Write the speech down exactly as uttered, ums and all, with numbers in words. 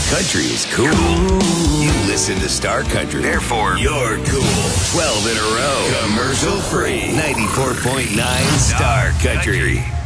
Country is cool. cool. You listen to Star Country. Therefore, you're cool. twelve in a row. Commercial free. ninety-four point nine Star Country.